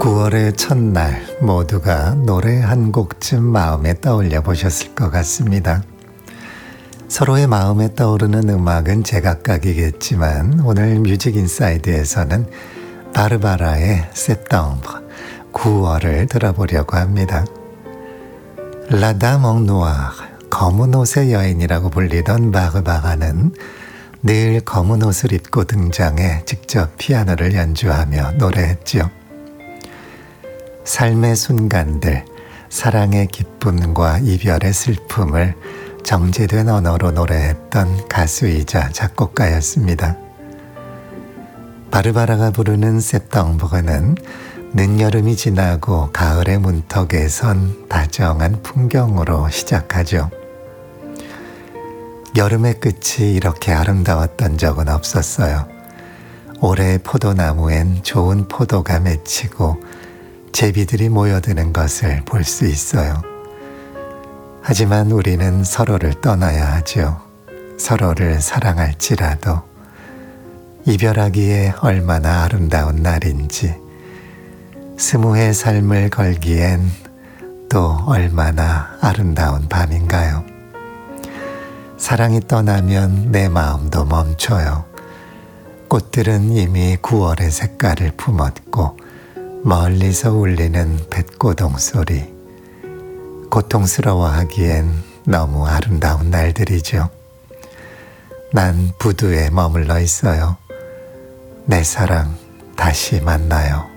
9월의 첫날 모두가 노래 한 곡쯤 마음에 떠올려 보셨을 것 같습니다. 서로의 마음에 떠오르는 음악은 제각각이겠지만 오늘 뮤직인사이드에서는 바르바라의 Septembre 9월을 들어보려고 합니다. La Dame en Noir, 검은 옷의 여인이라고 불리던 바르바라는 늘 검은 옷을 입고 등장해 직접 피아노를 연주하며 노래했죠. 삶의 순간들, 사랑의 기쁨과 이별의 슬픔을 정제된 언어로 노래했던 가수이자 작곡가였습니다. 바르바라가 부르는 septembre는 늦여름이 지나고 가을의 문턱에 선 다정한 풍경으로 시작하죠. 여름의 끝이 이렇게 아름다웠던 적은 없었어요. 올해 포도나무엔 좋은 포도가 맺히고 제비들이 모여드는 것을 볼 수 있어요. 하지만 우리는 서로를 떠나야 하죠. 서로를 사랑할지라도 이별하기에 얼마나 아름다운 날인지, 스무의 삶을 걸기엔 또 얼마나 아름다운 밤인가요? 사랑이 떠나면 내 마음도 멈춰요. 꽃들은 이미 9월의 색깔을 품었고 멀리서 울리는 뱃고동 소리, 고통스러워하기엔 너무 아름다운 날들이죠. 난 부두에 머물러 있어요. 내 사랑 다시 만나요.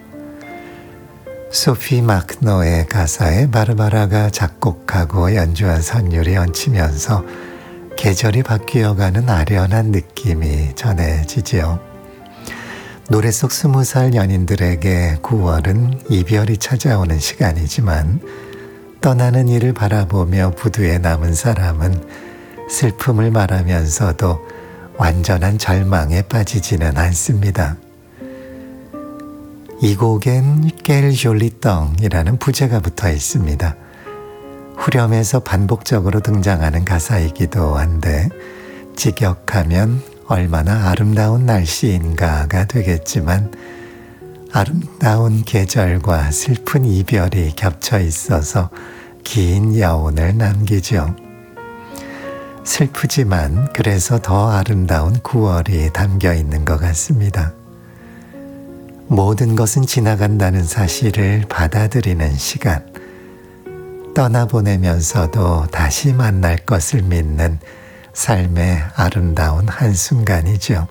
소피 마크노의 가사에 바르바라가 작곡하고 연주한 선율이 얹히면서 계절이 바뀌어가는 아련한 느낌이 전해지지요. 노래 속 20살 연인들에게 9월은 이별이 찾아오는 시간이지만 떠나는 이를 바라보며 부두에 남은 사람은 슬픔을 말하면서도 완전한 절망에 빠지지는 않습니다. 이 곡엔 깰 졸리덩이라는 부제가 붙어 있습니다. 후렴에서 반복적으로 등장하는 가사이기도 한데 직역하면 얼마나 아름다운 날씨인가가 되겠지만 아름다운 계절과 슬픈 이별이 겹쳐 있어서 긴 여운을 남기죠. 슬프지만 그래서 더 아름다운 9월이 담겨 있는 것 같습니다. 모든 것은 지나간다는 사실을 받아들이는 시간, 떠나보내면서도 다시 만날 것을 믿는 삶의 아름다운 한순간이죠.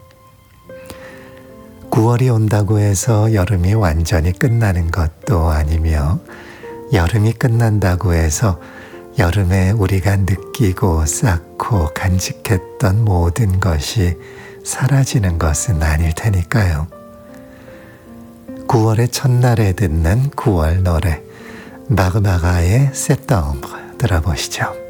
9월이 온다고 해서 여름이 완전히 끝나는 것도 아니며 여름이 끝난다고 해서 여름에 우리가 느끼고 쌓고 간직했던 모든 것이 사라지는 것은 아닐 테니까요. 9월의 첫날에 듣는 9월 노래 바르바라의 Septembre 들어보시죠.